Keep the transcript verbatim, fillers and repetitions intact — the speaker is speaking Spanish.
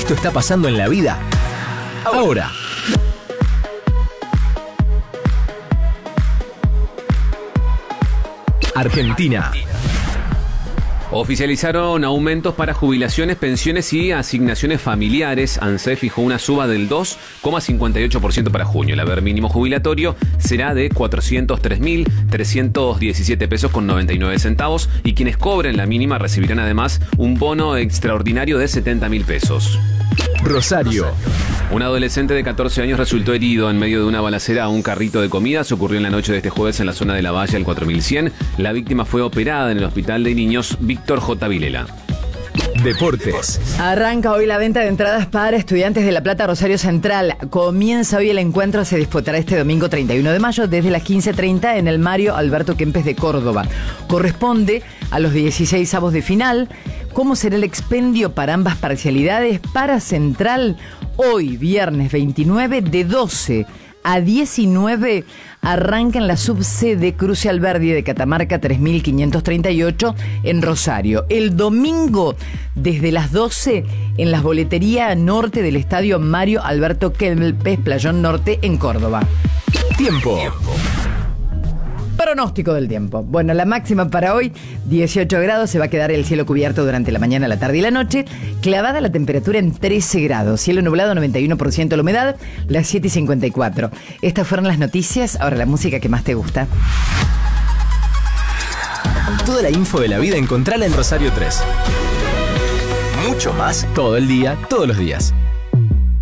Esto está pasando en la vida ahora. Argentina. Oficializaron aumentos para jubilaciones, pensiones y asignaciones familiares. ANSES fijó una suba del dos coma cincuenta y ocho por ciento para junio. El haber mínimo jubilatorio será de cuatrocientos tres mil trescientos diecisiete pesos con noventa y nueve centavos y quienes cobren la mínima recibirán además un bono extraordinario de setenta mil pesos. Rosario. Un adolescente de catorce años resultó herido en medio de una balacera a un carrito de comida. Se ocurrió en la noche de este jueves en la zona de La Valle, al cuatro mil cien. La víctima fue operada en el Hospital de Niños Víctor J. Vilela. Deportes. Arranca hoy la venta de entradas para Estudiantes de La Plata Rosario Central. Comienza hoy el encuentro, se disputará este domingo treinta y uno de mayo desde las quince treinta en el Mario Alberto Kempes de Córdoba. Corresponde a los dieciséis avos de final. ¿Cómo será el expendio para ambas parcialidades? Para Central, hoy, viernes veintinueve, de doce a diecinueve, arranca en la subsede Cruce Alberdi de Catamarca tres mil quinientos treinta y ocho en Rosario. El domingo, desde las doce, en la boletería norte del estadio Mario Alberto Kempes, Playón Norte, en Córdoba. Tiempo. Tiempo. Pronóstico del tiempo. Bueno, la máxima para hoy, dieciocho grados, se va a quedar el cielo cubierto durante la mañana, la tarde y la noche. Clavada la temperatura en trece grados. Cielo nublado, noventa y uno por ciento la humedad, las siete y cincuenta y cuatro. Estas fueron las noticias. Ahora la música que más te gusta. Toda la info de la vida encontrala en Rosario tres. Mucho más todo el día, todos los días.